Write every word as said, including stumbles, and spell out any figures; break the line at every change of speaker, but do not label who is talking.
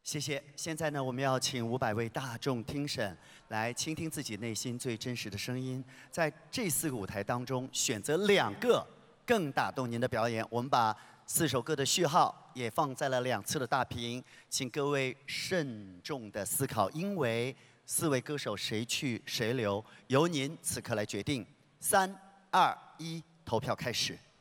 谢谢。现在呢，我们要请五百位大众听审来倾听自己内心最真实的声音，在这四个舞台当中选择两个更打动您的表演。我们把四首歌的序号也放在了两侧的大屏，请各位慎重的思考，因为四位歌手谁去谁留，由您此刻来决定。三、二、一，投票开始。